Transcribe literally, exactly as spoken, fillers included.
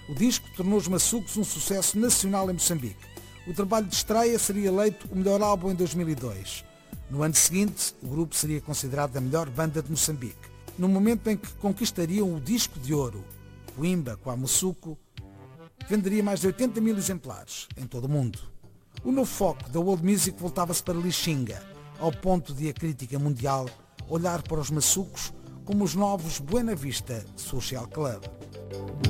O disco tornou os Maçucos um sucesso nacional em Moçambique. O trabalho de estreia seria eleito o melhor álbum em dois mil e dois. No ano seguinte, o grupo seria considerado a melhor banda de Moçambique. No momento em que conquistariam o disco de ouro, o Imba com a Musuco venderia mais de oitenta mil exemplares em todo o mundo. O novo foco da World Music voltava-se para Lixinga, ao ponto de a crítica mundial olhar para os Maçucos como os novos Buena Vista Social Club.